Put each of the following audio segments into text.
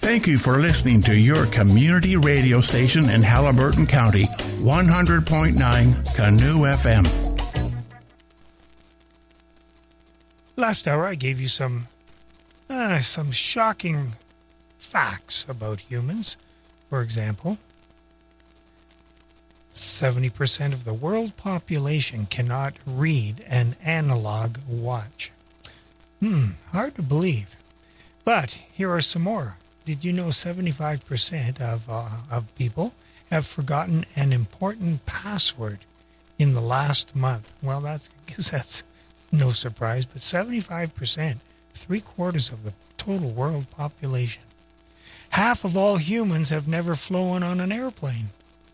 Thank you for listening to your community radio station in Haliburton County, 100.9 Canoe FM. Last hour, I gave you some shocking facts about humans. For example, 70% of the world population cannot read an analog watch. Hard to believe. But here are some more. Did you know 75% of people have forgotten an important password in the last month? Well, that's no surprise, but 75%, 3/4 of the total world population. Half of all humans have never flown on an airplane.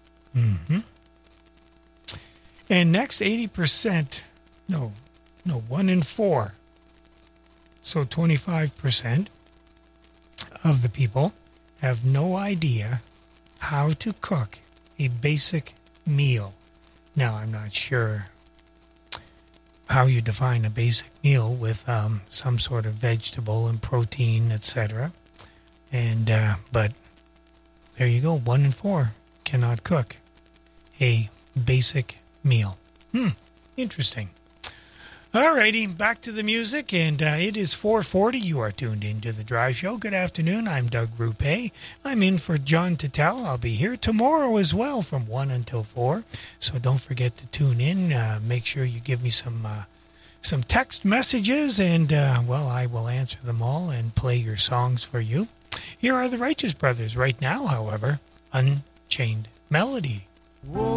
And next, 80%, no, 1 in 4. So 25% of the people have no idea how to cook a basic meal. Now, I'm not sure how you define a basic meal with some sort of vegetable and protein, etc. And but there you go. 1 in 4 cannot cook a basic meal. Interesting. Alrighty, back to the music, and it is 4:40. You are tuned into The Drive Show. Good afternoon. I'm Doug Rupe. I'm in for John Tattel. I'll be here tomorrow as well from 1 until 4. So don't forget to tune in. Make sure you give me some text messages, and, I will answer them all and play your songs for you. Here are the Righteous Brothers right now, however, Unchained Melody.